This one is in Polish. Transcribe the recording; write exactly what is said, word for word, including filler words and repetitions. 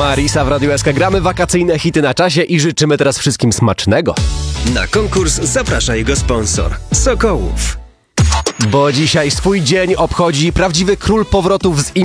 Marisa w Radiu S K. Gramy wakacyjne hity na czasie i życzymy teraz wszystkim smacznego. Na konkurs zaprasza jego sponsor Sokołów. Bo dzisiaj swój dzień obchodzi prawdziwy król powrotów z